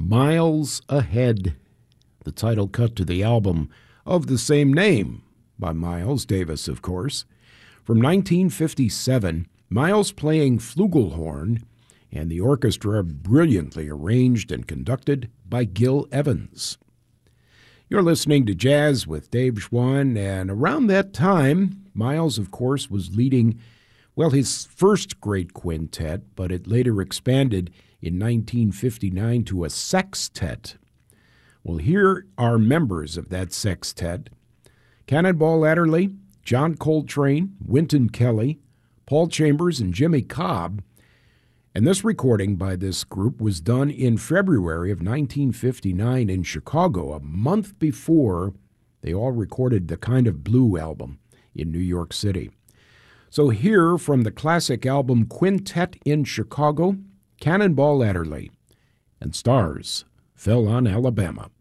Miles Ahead, the title cut to the album of the same name, by Miles Davis, of course. From 1957, Miles playing flugelhorn, and the orchestra brilliantly arranged and conducted by Gil Evans. You're listening to Jazz with Dave Schwann, and around that time, Miles, of course, was leading, his first great quintet, but it later expanded in 1959 to a sextet. Well, here are members of that sextet: Cannonball Adderley, John Coltrane, Wynton Kelly, Paul Chambers, and Jimmy Cobb. And this recording by this group was done in February of 1959 in Chicago, a month before they all recorded the Kind of Blue album in New York City. So here, from the classic album Quintet in Chicago, Cannonball Adderley, and Stars Fell on Alabama.